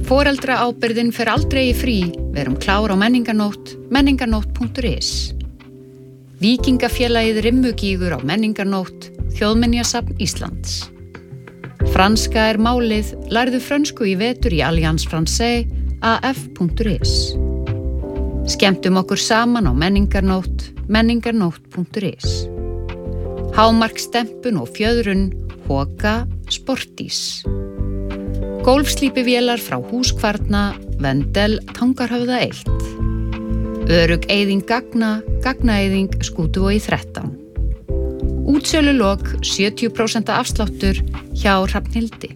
Foreldraábyrgðin fer aldrei í frí, verum klár á menningarnótt, menningarnótt.is. Víkingafélagið Rimmugígur á menningarnótt, Þjóðminjasafn Íslands. Franska málið, lærðu frönsku í vetur í Alliance Française, af.is. Skemmtum okkur saman á menningarnótt, menningarnótt.is. Hámarkstempun og fjöðrun, Hoka, Sportís. Gólfslípivélar frá Húskvarna, Vendel, Tangarhöfða 1. Örugg eyðing gagnaeyðing Skútuvogi 13. Útsölulok 70% afsláttur hjá Hrafnhildi.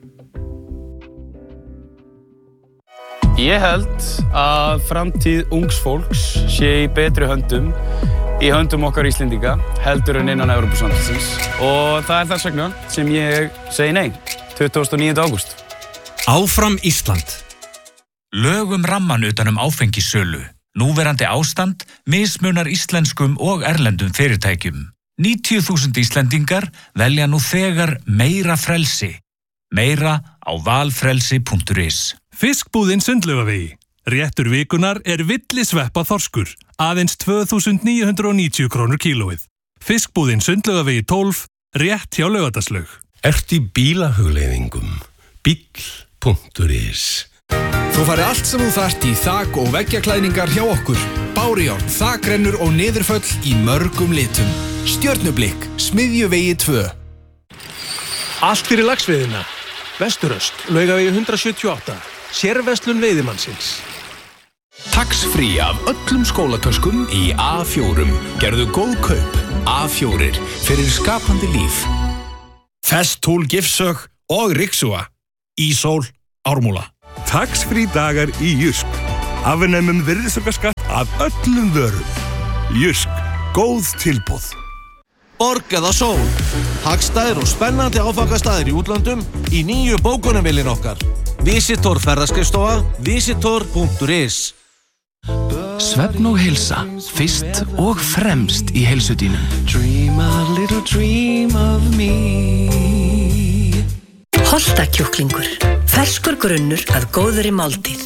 Ég held að framtíð ungs fólks sé í betri höndum, í höndum okkar Íslendinga, heldur en innan Evrópusambandsins. Og það er þess vegna sem ég segi nei, 29. ágúst. Áfram Ísland. Lögum ramman utan áfengissölu. Núverandi ástand mismunar íslenskum og erlendum fyrirtækjum. 90.000 Íslendingar velja nú þegar meira frelsi. Meira á valfrelsi.is. Fiskbúðin Sundlaugavegi. Réttur vikunar villisveppa þorskur. Aðeins 2.990 krónur kílóið. Fiskbúðin Sundlaugavegi 12, rétt hjá Laugardalslaug. Ert í bílahugleiðingum. Bíll.is. Þú fari allt sem þú þarft í þak- og veggjaklæðningar hjá okkur. Bárujárn, þakrennur og niðurföll í mörgum litum. Stjörnublikk, Smiðjuvegi 2. Allt fyrir laxveiðina. Vesturöst, Laugavegi 178. Sérverslun veiðimannsins. Tax-free af öllum skólatöskum í A4. Gerðu góð kaup. A4 fyrir skapandi líf. Festool, Gifsög og Rixua. Ísól, Ármúla. Tax-free dagar í Jysk. Afnemum virðisaukaskatt af öllum vörum. Jysk, góð tilboð. Borg eða sól. Hagstæðir og spennandi áfangastæðir í útlöndum í nýju bókunarvélin okkar. Visitor ferðaskrifstofa, visitor.is. Svefn og heilsa, fyrst og fremst í heilsudínum. Dream a little dream of me. Holtakjúklingur, ferskur grunnur að góðri máltíð.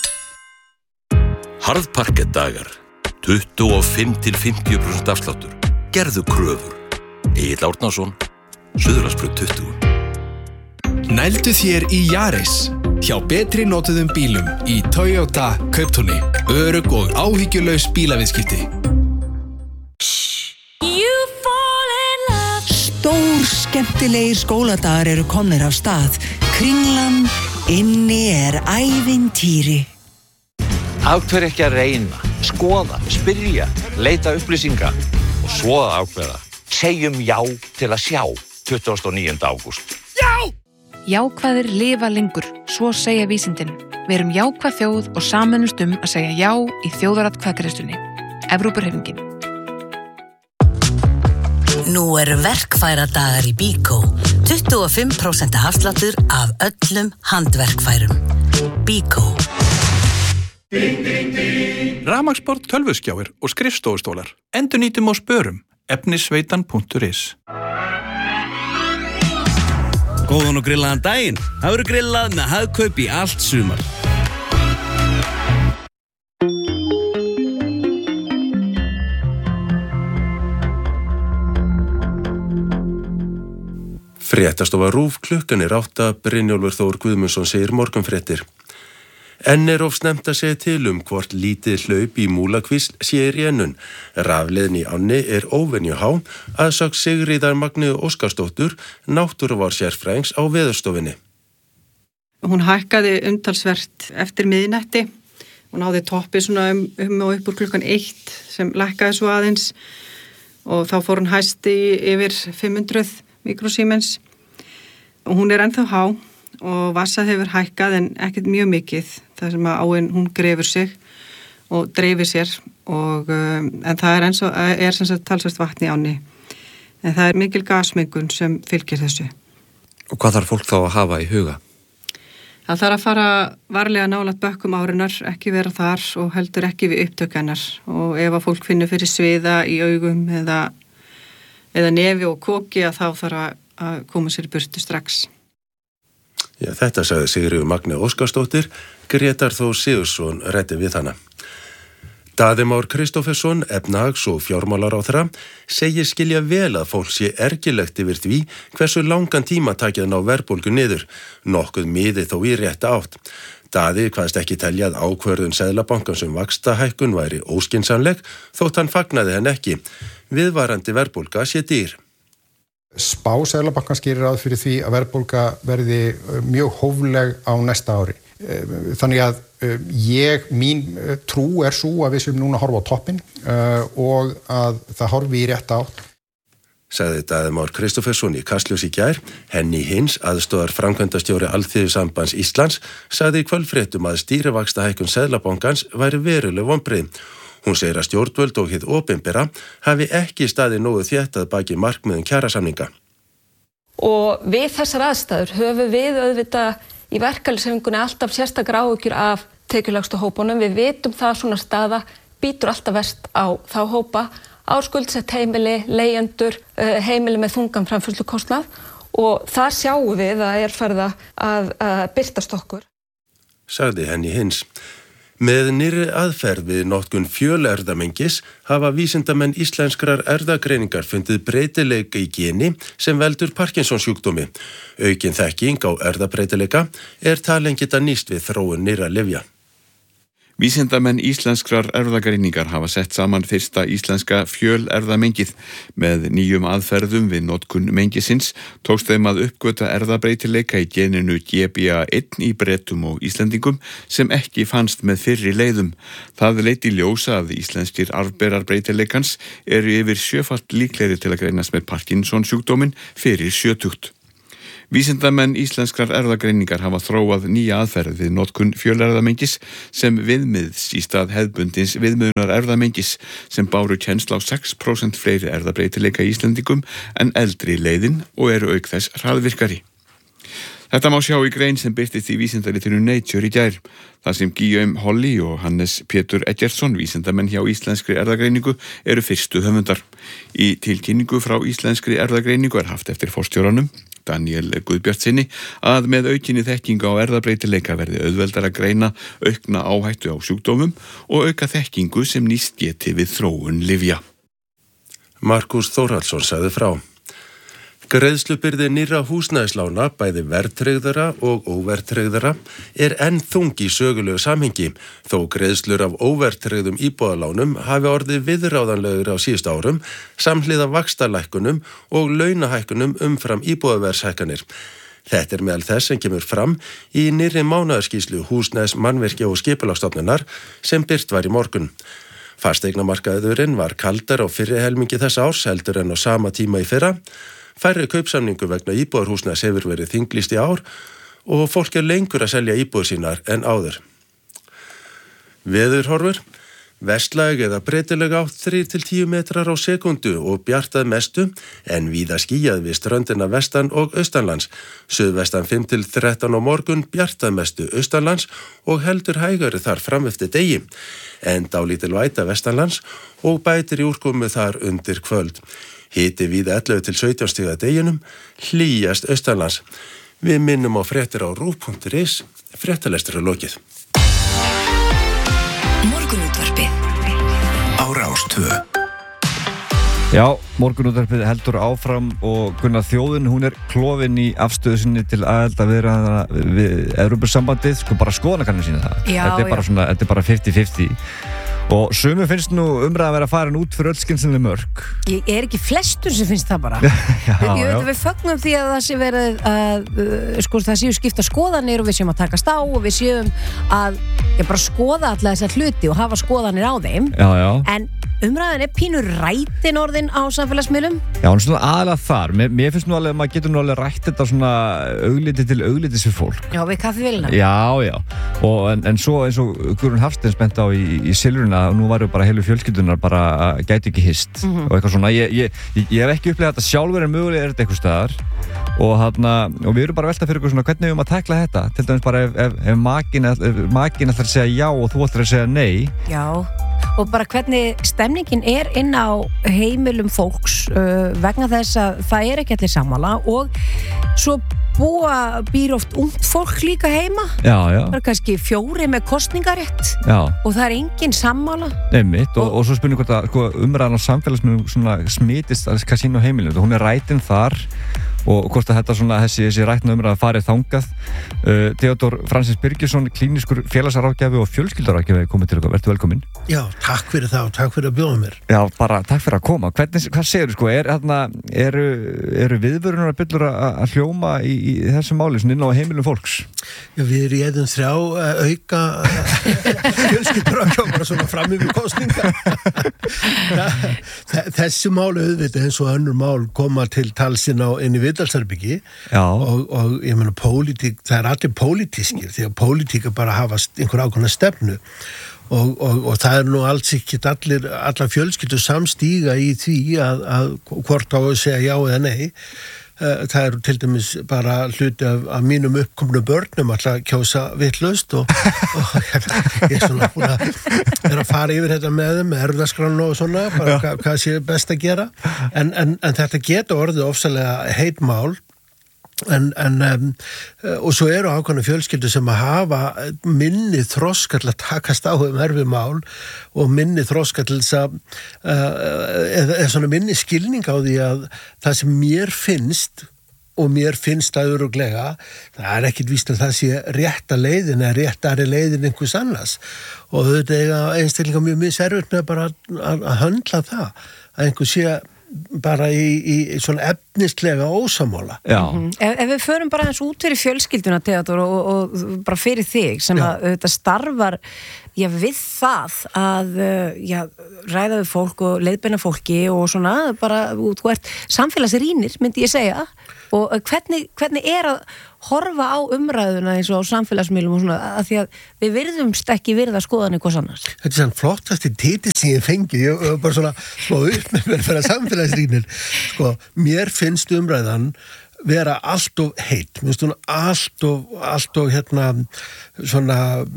Harðparkettdagar, 25-50% afsláttur. Gerðu kröfur. Egill Árnason, Suðurlandsbraut 20. Nældu þér í Yaris. Hjá betri notuðum bílum í Toyota Kauptúni. Örugg og áhyggjulaus bílaviðskipti. Stór skemmtilegir skóladagar eru komnir af stað. Kringlan, inni ævintýri. Af hverju ekki að reyna, skoða, spyrja, leita upplýsinga og svo að ákveða. Segjum já til að sjá 29. ágúst. Já! Jákvæðir lifa lengur, svo segja vísindin. Við erum jákvæð þjóð og sameinumst að segja já í þjóðaratkvæðagreiðslunni. Evrópuhreyfingin. Nú eru verkfæradagar í Bíkó. 25% afsláttur af öllum handverkfærum. Bíkó. Rafmagnsborð, tölvuskjáir og skrifstofustólar. Endurnýtum og spörum. Efnisveitan.is. Góðan og grillaðan daginn. Það verður grillað með Hagkaup í allt sumar. Fréttastofa RÚV, klukkan 8, Brynjólfur Þór Guðmundsson segir morgunfréttir. Enn of snemmt að segja til hvort lítið hlaup í Múlakvísl sé í rénun. Rafleiðin í ánni óvenju há, að sögn Sigríðar Magneu Óskarsdóttur, náttúruvár-sérfræðings á Veðurstofunni. Hún hækkaði umtalsvert eftir miðnætti. Hún náði toppi svona og upp úr klukkan 1 sem lækkaði svo aðeins og þá fór hún hæsti yfir 500 mikrosiemens. Og hún ennþá há og vassað hefur hækkað en ekkert mjög mikið þar sem að áin hún grefur sig og dreifir sér og en það sem sagt talsvert vatn í ánni. En það mikil gasmengun sem fylgir þessu. Og hvað þarf fólk þá að hafa í huga? Það þarf að fara varlega nálægt bökkum árinnar, ekki vera þar og heldur ekki við upptök hennar. Og ef að fólk finnur fyrir sviða í augum eða nefi og koki að þá þarf að koma sér í burtu strax. Já, þetta sagði Sigríður Magne Óskarsdóttir, Grétar Þór Sigurðsson ræddi við hana. Daði Már Kristófersson, efnahags- og fjármálaráðherra, segir skilja vel að fólk sé ergilegt yfir því hversu langan tíma takið ná verðbólgu niður, nokkuð miði þó í rétta átt. Daði kvaðst ekki telja að ákvörðun Seðlabankans vaxtahækkun væri óskynsamleg, þótt hann fagnaði henn ekki. Viðvarandi verðbólga sé dýr. Spá Seðlabankans gerir ráð fyrir því að verðbólga verði mjög hófleg á næsta ári. Þannig að mín trú svo að við séum núna að horfa á toppinn og að það horfi í rétta átt. Sagði Daði Már Kristófersson í Kastljós í gær. Henny Hins, aðstoðar framkvæmdastjóri Alþýðusambands Íslands, sagði í kvöldfréttum að stýrivaxtahækkun Seðlabankans væri veruleg vonbrigði. Hún segir að stjórnvöld og hið opinbera hafi ekki staðið nógu þétt að baki markmiðum kjarasamninga. Og við þessar aðstæður höfum við auðvitað í verkalýðshreyfingunni alltaf sérstakar áhyggjur af tekjulægstu hópunum. Við vitum það svona staða býtur alltaf verst á þá hópa, á skuldsett heimili, leigjendur, heimili með þungan framfærslukostnað og það sjáum við að farið að birtast okkur. Sagði Henny Hins. Með nýrri aðferð við notkun fjölerðamengis hafa vísindamenn íslenskrar erfðagreiningar fundið breytileika í geni sem veldur Parkinsons sjúkdómi. Aukin þekking á erfðabreytileika talin geta nýst við þróun nýrra lyfja. Vísindamenn íslenskrar erfðagreiningar hafa sett saman fyrsta íslenska fjölerðamengið. Með nýjum aðferðum við notkun mengisins tókst þeim að uppgöta erfðabreytileika í geninu GBA1 í Bretum og Íslendingum sem ekki fannst með fyrri leiðum. Það leiddi í ljósa að íslenskir arfberar breytileikans eru yfir 7-falt líklegri til að greinast með Parkinsons sjúkdóminn fyrir 70. Vísindamenn íslenskrar erfðagreiningar hafa þróað nýja aðferð við notkun fjölerðamengis sem viðmiðs í stað hefðbundins viðmiðunar erfðamengis sem báru kennsl á 6% fleiri erfðabreytileika í Íslendingum en eldri leiðin og eru auk þess hraðvirkari. Þetta má sjá í grein sem birtist í vísindaritinu Nature í gær. Það sem Guillaume Holly og Hannes Pétur Eggertsson, vísindamenn hjá íslenskri erfðagreiningu, eru fyrstu höfundar. Í tilkynningu frá íslenskri erfðagreiningu haft eftir forstjóranum, Daniel Guðbjartsinni, að með aukinni þekkingu á erfðabreytileika verði auðveldar að greina aukna áhættu á sjúkdómum og auka þekkingu sem nýst geti við þróun lyfja. Markus Þórhallsson sagði frá. Greiðslubyrði nýrra húsnæðislána, bæði verðtryggðara og óverðtryggðara, enn þung í sögulegu samhengi, þó greiðslur af óverðtryggðum íbúðalánum hafi orðið viðráðanlegur á síðustu árum, samhliða vaxtalækkunum og launahækkunum umfram íbúðaverðshækkanir. Þetta meðal þess sem kemur fram í nýrri mánaðarskýrslu Húsnæðis-, mannvirkja- og skipulagsstofnunar sem birt var í morgun. Fasteignamarkaðurinn var kaldar á fyrri helmingi þessa árs heldur en á sama tíma í fyrra. Færri kaupsamningu vegna íbúðarhúsnæðis hefur verið þinglýst í ár og fólk lengur að selja íbúðir sínar en áður. Veðurhorfur. Vestlæg eða breytileg átt 3-10 metrar á sekundu og bjartað mestu en víða skýjað við ströndina vestan og austanlands. Suðvestan 5-13 á morgun, bjartað mestu austanlands og heldur hægari þar fram eftir degi. En dálítil væta vestanlands og bætir í úrkomu þar undir kvöld. Hiti víða 11-17 stig að deginum, hlýjast austanlands. Við minnum á fréttir á rúv.is, fréttalestur er lokið. Morgunútvarpið á Rás 2. Já, morgunútvarpið heldur áfram og Gunnar þjóðin, hún klofin í afstöðu sinni til aðildarviðræðna við Evrópusambandið, bara skoðanakanir sína það. Já, þetta er bara 50-50. Og sumum finnst nú umræða að vera farin út fyrir öll skynsamleg mörk. Ég ekki flestur sem finnst það bara. Við fögnum því að það sé verið að það séu skipta skoðanir og við séum að takast á og við séum að bara skoða alla þessar hluti og hafa skoðanir á þeim. Já. En umræðan pínur rætin orðin á samfélagsmiðlum. Já, hún svona aðalega þar. Mér finnst nú alveg að maður getur nú alveg rætt þetta svona augliti til auglitis við fólk. Já, við kaffivélina. Já. En svo eins og Guðrún Hafsteins bent á í Silfrinu að nú varu bara heilu fjölskyldunar bara gæti ekki hist og eitthvað svona. Ég hef ekki upplegað þetta sjálfur en mögulega þetta eitthvað staðar og við erum bara að velta fyrir eitthvað svona hvernig við að tekla þetta, til dæmis bara ef makinn ætlar að segja já og þú ætlar að segja nei. Já, og bara hvernig stemningin inn á heimilum fólks vegna þess að það ekki allir sammála og svo býr oft ungt fólk líka heima. Já. Það kannski 4 með kosningarétt. Já. Og það engin sammála. Einmitt, og svo spurning hvort að sko, umræðan á samfélagsmiðlum svona smitist að kasínu á heimilinu. Hún rætin þar og hvort að þetta svona þessi rætna umræða farið þangað. Theodór Francis Birgisson, klíniskur félagsráðgjafi og fjölskyldaráðgjafi komið til okkar. Vertu velkominn. Já, takk fyrir það og takk fyrir að bjóða mér. Já, bara takk fyrir að koma. Hvað segirðu sko? Eru viðvörunarbyllur að hljóma í þessu máli svona inn á heimilum fólks? Já, við erum í eðum 3 auka fjölskyldaráðgjafar svona fram yfir kosningar. Þessi máli auðvitað eins og önnur mál koma til talsinn inn í Viðdalsherbyggi og ég meina pólitík, það er allir pólitískir því að pólitík er bara að hafa einhver ákveðna stefnu og það er nú alls ekki allar fjölskyldur samstíga í því að hvort á að segja já eða nei. Það eru til dæmis bara hluti af mínum uppkomnu börnum alltaf kjósa vitlaust og ég er svona búin að fara yfir þetta með þeim, erfðaskrána og svona, bara hvað sé best að gera en þetta geta orðið ofsalega heitmál og svo eru ákveðna fjölskyldur sem að hafa minni þroska til að takast á erfið mál og minni þroska til þess að eða svona minni skilning á því að það sem mér finnst og mér finnst það örugglega, það er ekkit víst að það sé rétta leiðin eða réttari leiðin einhvers annars og þetta er einstaklega mjög miservitt með bara að höndla það að einhver sé bara í svona efnislega ósamála. Ef við förum bara eins út fyrir fjölskylduna, Theodór, og bara fyrir þig sem að þetta starfar við það að ræða við fólk og leiðbeina fólki og svona bara þú ert samfélagsrýnir, myndi ég segja og hvernig er að horfa á umræðuna eins og á samfélagsmiðlum og svona, að því að við virðumst ekki virða skoðanir hvers annars. Þetta er svona flottasti titill sem ég fengi, ég bara svona upp með mér fyrir samfélagsrýnir. Sko, mér finnst umræðan vera allt of heitt, mér finnst hún allt of svona,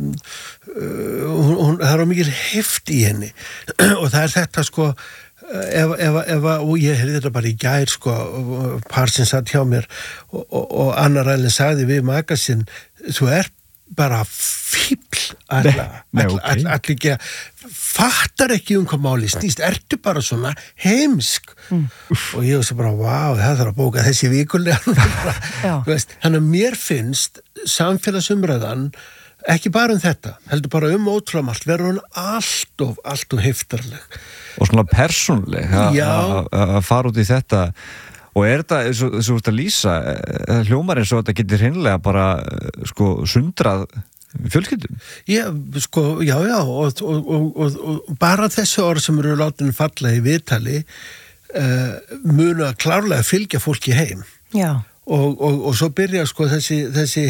það er mikil heift í henni og það er þetta sko, og ég heyrði þetta bara í gær sko, par sem satt hjá mér og annar ælinn sagði við magasinn, þú er bara fíbl allir ekki fattar ekki hvað máli snýst, ertu bara svona heimsk og ég veist bara, vá, það þarf að bóka þessi vikulega þannig að mér finnst samfélagsumræðan ekki bara þetta, heldur bara ótrúlega verður hún allt of heftarleg og svona persónleg að fara út í þetta og er þetta, eins og þú ert að lýsa hljómar eins og þetta getur hreinlega bara sko sundrað fjölskyldum? Já, og bara þessi orð sem eru látin falla í viðtali munu að klárlega fylgja fólki heim. Já. Og svo byrja sko þessi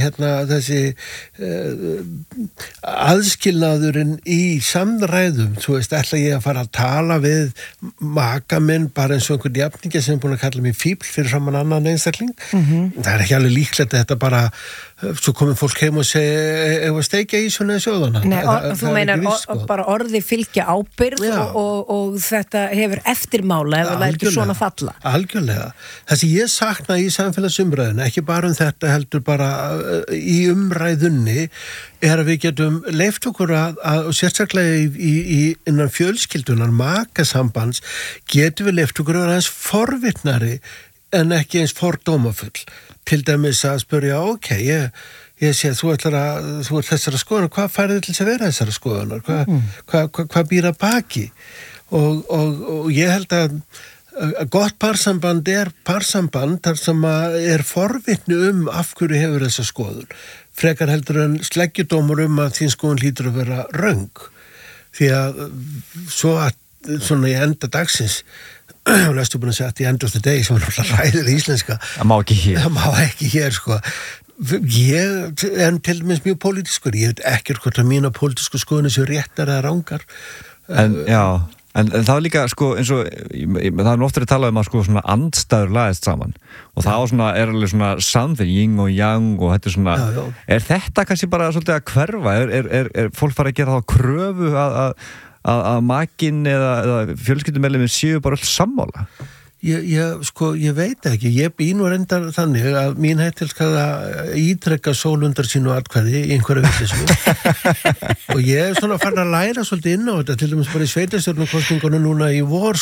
aðskilnaðurinn í samræðum, þú veist, ætla ég að fara að tala við maka minn bara eins og einhvern jafningi sem er búin að kalla mig fíbl fyrir framan annan einstakling. Það er ekki alveg líklegt að þetta bara svo komið fólk heim og segja ef að steikja í svona sjóðana. Nei, þú meinar bara orði fylgja ábyrgð og þetta hefur eftirmála ef það er ekki svona falla. Algjörlega. Það sem ég sakna í samfélagsumræðinu, ekki bara þetta heldur bara í umræðunni er að við getum leyft okkur að sérstaklega í innan fjölskyldunar makasambands getum við leyft okkur að vera eins forvitnari en ekki eins fordómafull. Til dæmis að spyrja, ok, ég sé að þú ert þessara skoðunar, hvað færið til að vera þessara skoðunar? Hvað býr að baki? Og ég held að gott parsamband er parsamband þar sem er forvitni af hverju hefur þessa skoðun. Frekar heldur en sleggjudómur að þín skoðun hlýtur að vera röng. Því að svona í enda dagsins og næstu búin að segja að í end of the day sem er náttúrulega ræðileg íslenska. Það má ekki hér, sko. Ég er til dæmis mjög pólitískur. Ég veit ekkert hvort að mína pólitísku skoðunni séu réttar eða rangar. En það var líka, sko, eins og það er oftar að tala að sko svona andstæður lagast saman og það svona, er alveg svona samfinn, yin og yang og þetta er svona, er þetta kannski bara svolítið að hverfa? Er fólk fara að gera þá kröfu að makinn eða fjölskyldumeðlimir séu bara öll sammála? Ég veit ekki, ég býn og reyndar þannig að mín heitilskaða ítrekka sólundar sínu atkvæði í einhverju villismu og ég svona farin að læra svolítið inn á þetta, til dæmis bara í sveitarstjórnarkosningunum núna í vor,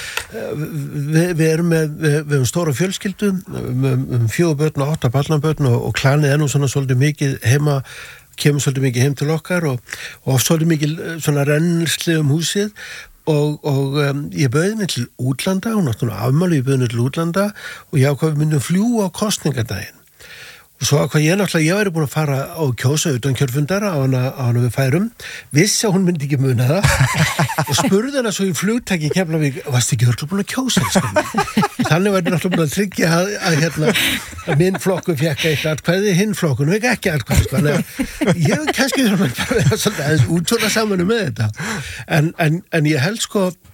við erum við stóra fjölskyldu, 4 börn og 8 barnabörn og klanið nú svona svolítið mikið heima, kemur svolítið mikið heim til okkar og svolítið mikið svona rennsli húsið og ég bauði mig til útlanda og náttúrulega afmáli ég bauði mig til útlanda og ég ákvað við myndum fljúga á kosningadaginn og svo ákvað ég væri búin að fara á kjósa utan kjörfundara á hana við færum, vissi að hún myndi ekki muna það og spurði hana svo í flugtaki í Keflavík, varstu ekki örugglega búin að kjósa þannig var ég náttúrulega búin að tryggja að minn flokku fekk eitt atkvæði, hinn flokkun fekk ekki atkvæði þannig að ég kannski þarf að vera svolítið aðeins útsóla saman með þetta en ég held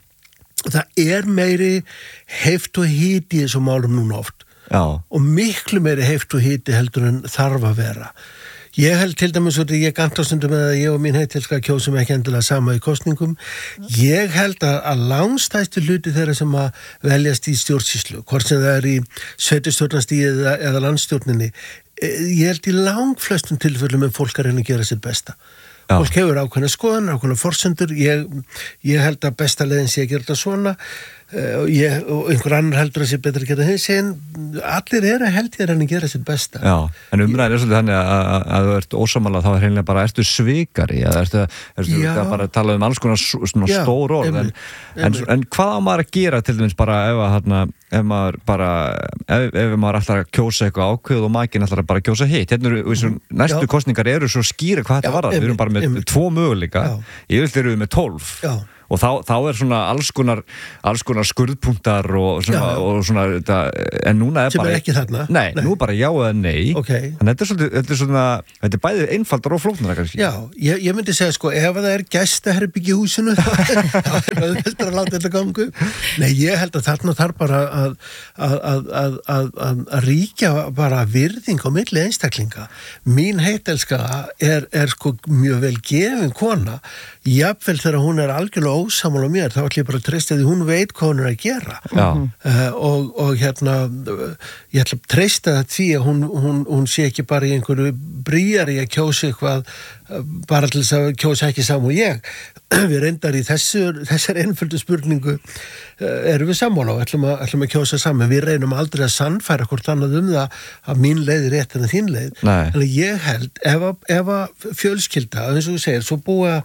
það meiri heift og hiti í þessum málum núna oft og miklu meiri heift og hiti heldur en þarf að vera. Ég held til dæmis að ég ganta stundum með að ég og mín heitilska kjósum ekki endilega sama í kosningum. Ég held að langstæsti hluti þeirra sem að veljast í stjórnsýslu, hvort sem það í sveitarstjórnarstíð eða landstjórninni, ég held í langflestum tilfellum fólk að reyna að gera sitt besta. Fólk hefur ákveðna skoðan, ákveðna forsendur, ég held að besta leiðin sé að gera þetta svona og einhver annar heldur að sé betra að gera þessi en allir held ég að gera sitt besta. Já, en umræðin svolítið þannig að þú ert ósamála þá hreinlega bara ertu svikari eða ertu bara að tala alls konar svona stór orð en hvað á maður að gera til dæmis bara ef maður ætlar að kjósa eitthvað ákveð og makinn ætlar að bara kjósa hitt næstu kosningar eru svo skýra hvað þetta varðar, við erum bara með 2 möguleika yfirleitt eru við með 12 og þá svona alls konar skurðpunktar og svona þetta, en núna sem bara ekki þarna? Nei, nú bara já eða nei þannig þetta bæði einfaldar og flóknara kannski. Já, ég myndi segja ef það gestaherbergi í húsinu þá auðveldar að láta þetta gangu. Nei, ég held að þarna þarf bara að ríkja bara virðing á milli einstaklinga. Mín heitilska er mjög vel gefin kona, jafnvel þegar hún er algjörlega ósammála mér, þá ætlum ég bara að treysta því hún veit hvað hún er að gera og ég ætla að treysta því að hún sé ekki bara í einhverju bríari að kjósa eitthvað bara til þess að kjósa ekki saman og ég við reyndar í þessar einföldu spurningu erum við sammála og ætlum að kjósa saman, við reynum aldrei að sannfæra hvort annað það að mín leið er rétt en að þín leið, en ég held ef að fjölskylda, eins og þú segir, svo búa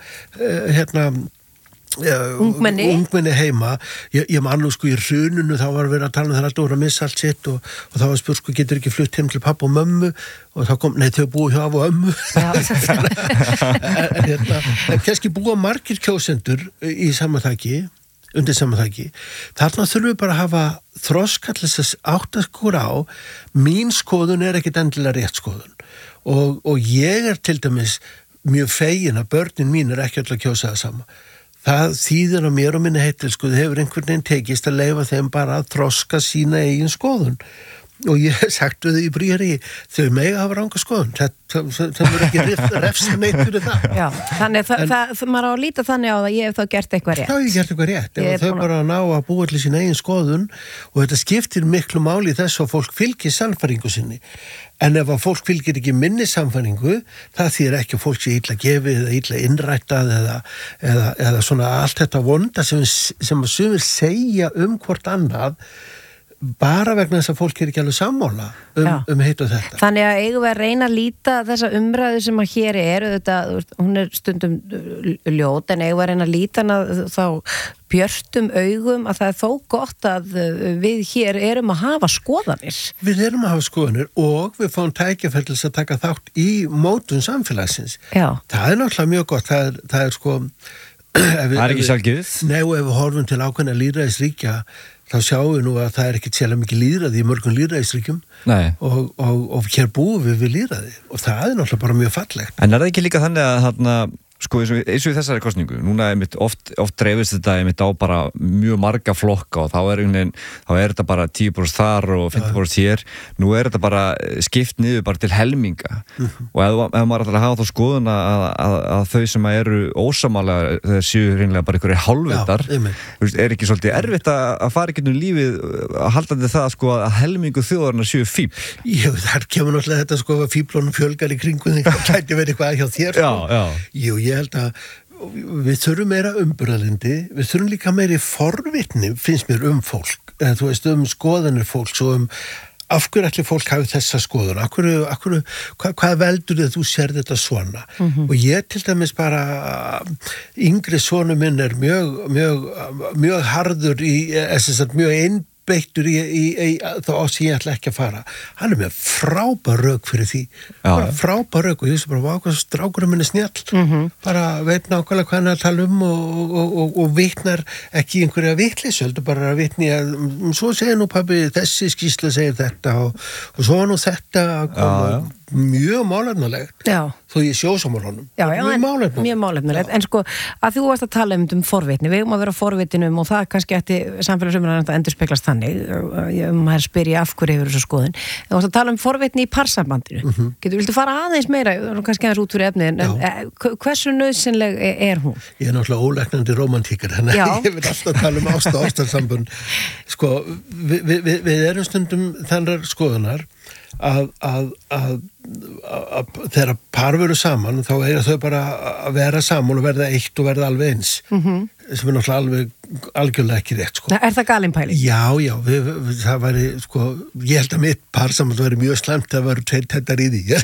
ungmenni heima ég man nú í hruninu þá var verið að tala það alltaf voru að missa allt sitt og þá var spurt getur ekki flutt heim til pappa og mömmu og þá kom, nei þau búið hjá af og ömmu en kannski búa margir kjósendur í undir samanþæki þarna þurfum við bara að hafa þroskall þess að átta okkur á mín skoðun er ekkit endilega rétt skoðun og ég til dæmis mjög fegin að börnin mín ekki öll að kjósa það sama. Það þýðir á mér og minni heitilsku, það hefur einhvern veginn tekist að leyfa þeim bara að þroska sína eigin skoðun. Og ég hef sagt við þau í bríari, þau mega hafa ranga skoðun, það verður ekki refsa neitt fyrir það. Já, þannig maður á að líta þannig á það ég hef þá gert eitthvað rétt. Já, ég gert eitthvað rétt, ef þau bara ná að búa til sína eigin skoðun og þetta skiptir miklu máli þess að fólk fylgir sannfæringu sinni. En ef að fólk fylgir ekki minni samfæringu, það þýðir ekki að fólk sé illa gefið eða illa innrættað eða svona allt þetta vonda sem að sumir segja hvort annað bara vegna þess að fólk er ekki alveg sammála hitt og þetta. Þannig að eigum við að reyna að líta þessa umræðu sem að hér þetta, hún er stundum ljót, en eigum við að reyna að líta hana þá björtum augum að það er þó gott að við hér erum að hafa skoðanir. Við erum að hafa skoðanir og við fáum tækifæri til að taka þátt í mótun samfélagsins. Já. Það er náttúrulega mjög gott, það er það er ekki sjálfgefið. Nei, og ef við horfum til ákveðna lýðræðisríkja þá sjáum við nú að það er ekkert sérlega mikið lýðræði í mörgum lýðræðisríkjum og hér búum við lýðræði og það er náttúrulega bara mjög fallegt. En er það ekki líka þannig að sko eins og í þessari kosningu, núna oft dreifist þetta á bara mjög marga flokka og þá er þetta bara 10% þar og 50% hér, nú er þetta bara skipt niður bara til helminga og ef maður ætlar að hafa þá skoðun að þau sem eru ósamála þeir séu hreinlega bara einhverjir hálfvitar, er ekki svolítið erfitt að fara ekki lífið að haldandi það sko að helmingu þjóðarinnar séu fíbl? Jú, þar kemur náttúrulega þetta sko að fíblunum fjölgar í kringum þig, það gæti verið eitthvað hjá þér sko. Jú, ég held að við þurfum meira umburðarlyndi, við þurfum líka meiri forvitni, finnst mér fólk, eða þú veist skoðanir fólks og af hverju allir fólk hafi þessa skoðun, hvað veldur þið að þú sér þetta svona og ég til dæmis bara yngri sonur minn er mjög harður mjög einbeittur í þá sem ég ætla ekki að fara, hann er með frábær rök fyrir því, bara frábær rök og ég sé bara, hvað strákurinn minn er snjall bara veit nákvæmlega hvað hann er að tala og vitnar ekki í einhverja vitleysu, heldur bara að vitni að svo segir nú pabbi, þessi skýrsla segir þetta og svo var nú þetta að koma mjög málefnalegt þó ég sjósamál honum mjög málefnalegt, en sko að þú varst að tala forvitni, við að vera forvitinum og það kannski ætti samfélagsumræðan að endurspeglast þannig, maður spyr ég af hverju hefur þessu skoðun, þú varst að tala farsambandinu í parsambandinu, viltu fara aðeins meira kannski aðeins út fyrir efni en hversu nauðsynleg er hún? Ég er náttúrulega ólæknandi romantíkar, þannig að ég vil alltaf tala ást og ástarsambund sko, við erum stundum þannig skoðunar að þegar par veru saman þá eiga þau bara að vera saman og verða eitt og verða alveg eins sem er náttúrulega algjörlega ekki rétt sko. Er það galin pæling? Já, það væri sko, ég held að mitt par saman væri mjög slæmt að vera tveir tettar í því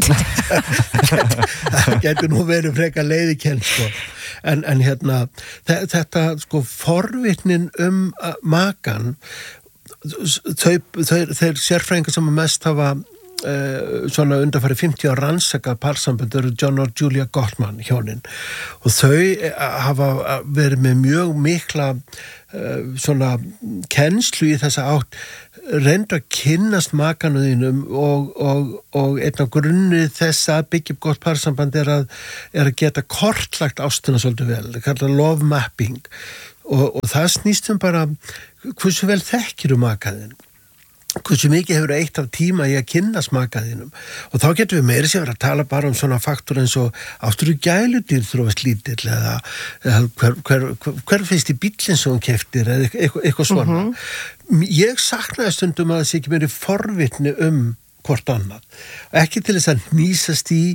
það getur nú verið frekar leiðikenn sko. en hérna þetta sko forvitnin makan þeir sérfræðingar sem mest hafa svona undanfari 50 ára rannsakað parsambönd eru John og Julia Gottman hjónin og þau hafa verið með mjög mikla svona kennslu í þessa átt reynda að kynnast makanu þínum og einn af grunni þess að byggja upp gott parsamband er að geta kortlagt ástina svolítið vel, það kallar love mapping og það snýst bara hversu vel þekkir makaðinn hversu mikið hefur eitt af tíma í að kynnast makaðinum og þá getum við meira sér að tala bara svona faktor eins og áttur gæludýr þróast lítill eða hver finnst í bíllinn sem hún keyptir eða eitthvað svona ég saknaði stundum að það sé ekki meiri forvitni hvort annað. Ekki til þess að hnýsast í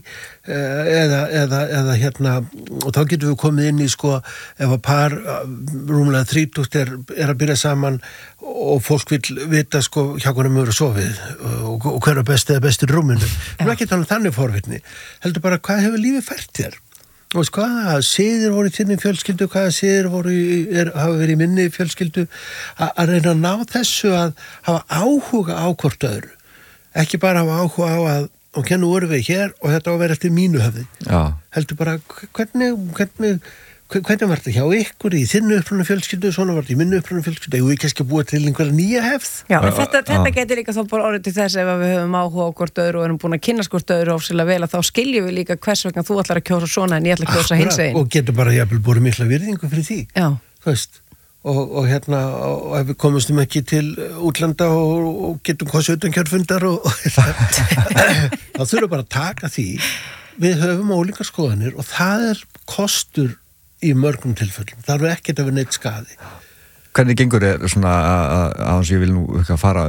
eða hérna og þá getum við komið inn í sko ef að par rúmlega 30 er að byrja saman og fólk vil vita sko hjá hvernig mjög sofið og hver er best eða bestur rúminu. Nú ekki tala um þannig forvitni. Heldur bara hvað hefur lífið fært þér? Og veist hvaða siðir voru í þinni fjölskyldu, hvaða siðir hafa verið í minni fjölskyldu að reyna að ná þessu að hafa áhuga á hvort öðru. Ekki bara hafa áhuga á að og nú erum við hér og þetta á að vera eftir mínu höfði. Já. Heldur bara hvernig var þetta hjá ykkur í þinnu uppruna fjölskyldu, svona var þetta í minnu uppruna fjölskyldu, og ég kannski að búa til einhverja nýja hefð. Já, þetta getur líka þá bara orðið til þess ef við höfum áhuga á hvort öðru og erum búin að kynnast hvort öðru ofsilega vel að þá skiljum við líka hvers vegna þú ætlar að kjósa svona en ég ætla að kjósa hinsvegin. Og getur bara jafnvel búið mikla virðingu fyrir því. Já. Þú veist. Og hérna, og ef við komumstum ekki til útlanda og getum kosið utan kjörfundar og þá þurfum bara að taka því við höfum ólíkar skoðanir og það kostur í mörgum tilfellum, það er ekkert að vera neitt skaði. Hvernig gengur svona að ég vil nú fara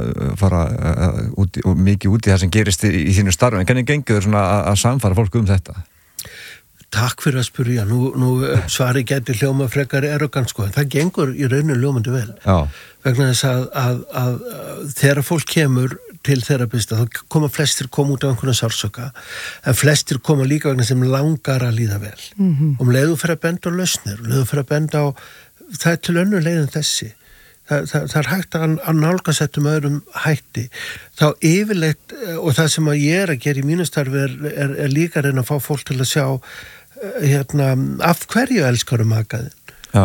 út, mikið út í það sem gerist í þínu starfi, en hvernig gengur svona að samfara fólk þetta? Takk fyrir að spyrja, nú svari gæti hljóma frekar arrogant sko, en það gengur í rauninu hljómandi vel. Já. Vegna þess að þegar fólk kemur til þerapista, þá flestir koma út af einhverjum sársöka, en flestir koma líka vegna sem langar að líða vel. Og leiðu fyrir að benda á lausnir, leiðu fyrir að benda á, það er til önnur leið en þessi. Það er hægt að nálgast þetta með öðrum hætti. Þá yfirleitt, og það sem að ég að gera í mínu starfi er líka að reyna að fá fólk til að sjá af hverju elskarum makaðinn. Já.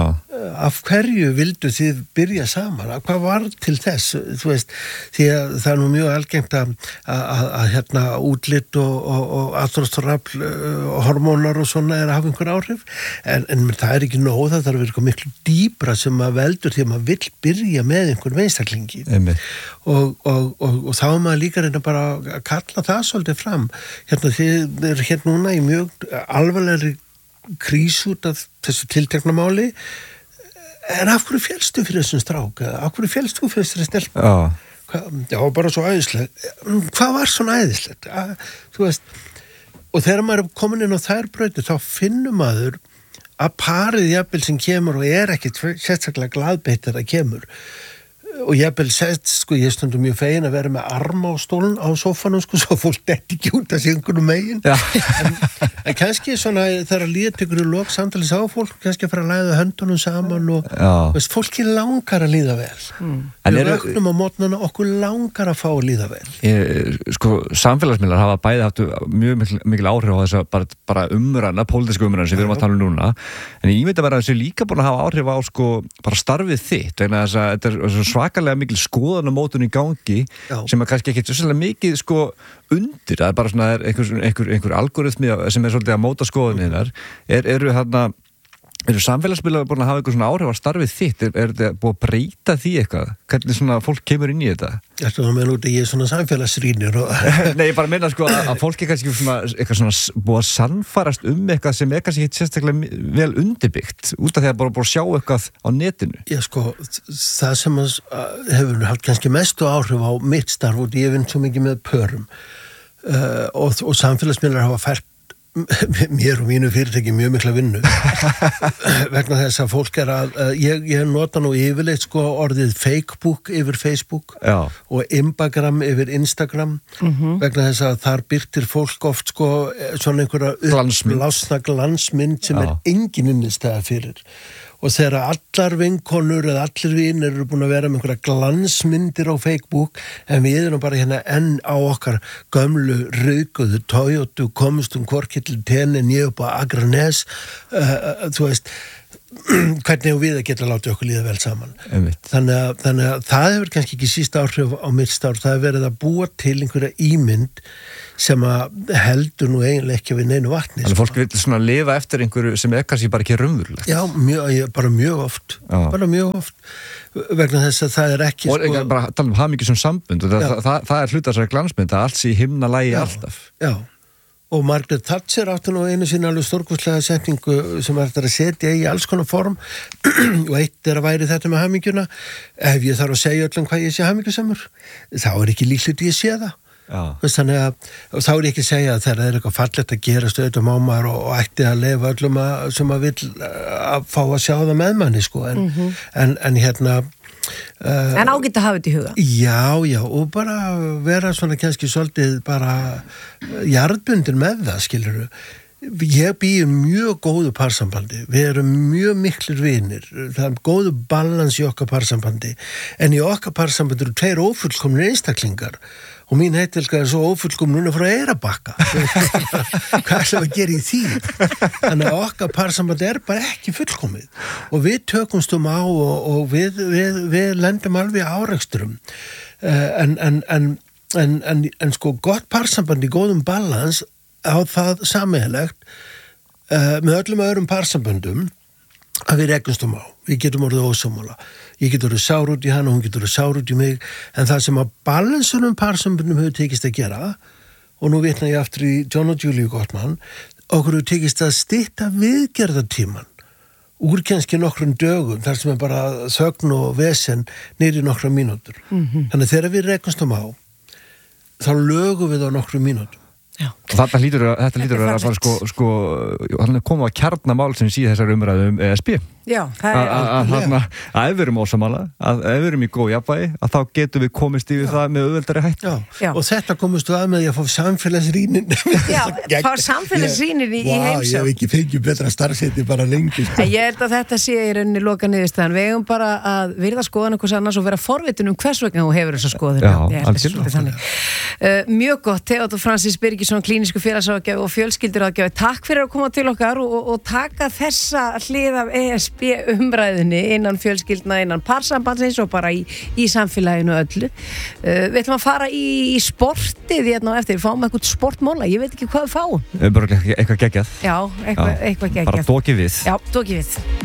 af hverju vildu þið byrja saman, hvað var til þess, þú veist, því að það nú mjög algengt að hérna útlit og aðdróttarafl og hormónar og svona hafa einhver áhrif, en það ekki nóg, það þarf að vera miklu dýpra sem að veldur því að maður vill byrja með einhverjum einstaklingi og þá er maður líka reyna bara að kalla það svolítið fram, hérna þið eru hérna núna í mjög alvarlegri krís út af þessu tiltekna máli, en af hverju félstu fyrir þessum strák, af hverju félstu fyrir þessari stelpu? Já, bara svo æðislega. Hvað var svona æðislegt? Þú veist, og þegar maður er komin inn á þær brautir, þá finnur maður að parið jafnvel sem kemur og ekkert sérstaklega glaðbeitt þegar það kemur. Og jafnvel sett, ég stundum mjög fegin að vera með arma á stólun á sófanum, svo fólk detti ekki út að einhvern megin. En kannski svona, þegar líða ykkur í lok samtalið sá fólk, kannski að fara að læða höndunum saman og veist, fólki langar að líða vel. Við vöknum á mótnana, okkur langar að fá að líða vel. Samfélagsmiðlar hafa bæði haft mjög mikil áhrif á þess að bara umræðna, pólitísku umræðna sem við erum að tala núna. En ég veit að vera þessi líka búin að hafa áhrif á bara starfið þitt, vegna þess að þetta er svakalega mikil skoðanamótun í gangi sem er kannski ekki svolítið mikið undir, það er bara svona einhver algoritmi sem er svolítið að móta skoðuninnar, eru samfélagsmiðlar búin að hafa eitthvað svona áhrif á starfið þitt, er þetta búið að breyta því eitthvað, hvernig svona fólk kemur inn í þetta? Þetta er með út að ég er svona samfélagsrýnir Nei, ég bara meina að fólk er kannski eitthvað svona búið að sannfarast eitthvað sem er kannski ekki sérstaklega vel undirbyggt, út af því að bara búið að sjá eitthvað á netinu. Já, það sem hefur haft kannski mestu áhrif á mitt starf, og ég vinn svo mikið með pörum og samfélagsmiðlar hafa fært mér og mínu fyrirtæki mjög mikla vinnu vegna þess að fólk ég nota nú yfirleitt orðið fakebook yfir Facebook og Imbagram yfir Instagram vegna þess að þar birtir fólk oft svona einhverja uppblásna glansmynd sem engin innistæða fyrir. Og þegar allar vinkonur eða allir vinir eru búin að vera með einhverja glansmyndir á Facebook, en við erum bara hérna enn á okkar gömlu raukuðu Toyota, komumst hvorki til Tenni né upp á Akranes, þú veist, hvernig við að geta látið okkur líða vel saman. Þannig að það hefur kannski ekki síst áhrif á mitt starf, það hefur verið að búa til einhverja ímynd sem að heldur nú eiginlega ekki við neinu vatni. Þannig að fólk vil svona lifa eftir einhverju sem er kannski bara ekki raunverulegt. Já, bara mjög oft. Bara mjög oft. Vegna þess að það er ekki og bara tala hamingju sem sambund, það er hluta þessari glansmynd, að allt sé í himnalagi alltaf. Já. Og Margaret Thatcher átti nú einu sinni alveg stórkostlega setningu sem er að setja í alls konar form og eitt er að væri þetta með hamingjuna. Ef ég þarf að segja öllum hvað ég sé hamingjusamur, þá er ekki líklegt ég sé það. Þannig að þá er ég ekki að segja að þegar það er eitthvað fallegt að gera stöðum á maður og ætti að lifa öllum sem að vill að fá að sjá það með manni en hérna en ágætt að hafa þetta í huga. Já, og bara vera svona kannski svolítið bara jarðbundin með það, skilurðu. Ég býð mjög góðu parsambandi, við erum mjög miklir vinir, það er góðu balans í okkar parsambandi, en í okkar parsambandi eru tveir ófullkomnir einstaklingar og mín heitilga er svo ófullkomnuna frá Eyrarbakka. Hvað ætlum að gera í því? Þannig að okkar parsambandi er bara ekki fullkomið og við tökumstum á og við lendum alveg áreksturum en gott parsambandi í góðum balans á það sameiginlegt með öllum öðrum parsamböndum að við rekjumstum á. Við getum orðið ósammála. Ég get orðið sár út í hann og hún get orðið sár út í mig, en það sem að balansunum parsamböndum hefur tekist að gera, og nú vitna ég aftur í John og Julie Gottman, okkur hefur tekist að stytta viðgerðartíman úr kannski nokkrum dögum, þar sem er bara þögn og vesen niður í nokkra mínútur. Þannig þegar við rekjumstum á, þá lögum við á nokkrum mínútum. Þetta lítur að vera hann er komið að kjarna mál sem síð þessar umræðu ESB. Já, það er að ef við erum ósamála, að ef við erum í góð jafnvægi, að þá getum við komist yfir það með auðveldari hætti. Já, og þetta komist við að með því að fá samfélagsrýnin. Já, fá samfélagsrýnin í heimsókn. Ég hef ekki fengið betra starfseti bara lengi. Ég held að þetta sé í rauninni loka niðurstaðan. Við eigum bara að virða skoðan eitthvað annars og vera forvitin hvers vegna þú hefur þessa skoðun. Mjög gott, Theodór Francis Birgisson, klínísku félagsráðgjafi og fjölskylduráðgjafi. Takk fyrir að koma til okkar og taka þessa hlið af ESB lesbí umræðinni innan fjölskyldna, innan parsambandsins og bara í samfélaginu öllu. Við ætlum að fara í sportið hérna á eftir, við fáum eitthvað sportmóla, ég veit ekki hvað við fáum. Bara eitthvað geggjað. Já, eitthvað geggjað. Bara dókið við. Já, dókið við.